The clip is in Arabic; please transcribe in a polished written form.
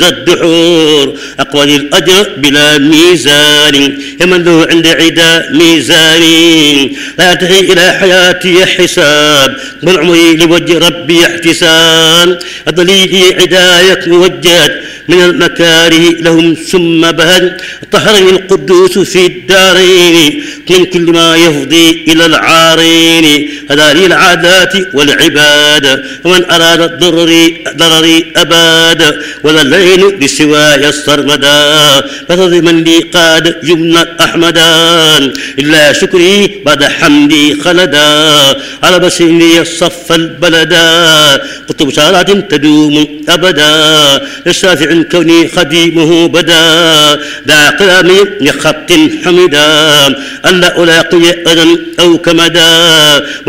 الدحور أقوال الأجر بلا ميزان يمن له عند عدا ميزاني لا ينتهي إلى حياتي حساب بل عمري لوجه ربي احتساب الضليل عداية موجهت من المكاره لهم ثم بهد طهرني القدوس في الدارين من كل ما يفضي إلى العارين هذه العادات والعباد ومن أراد ضرري أباد ولا الليل بسواي السرمدا فضل من لي قاد يمنى أحمدان إلا شكري بعد حمدي خلدا على بسيني صف البلدا قلت بشارات تدوم أبدا للشافع كوني خديمه بدا دع قلامي لخط حمدا ألا ألاقي أذى أو كمدا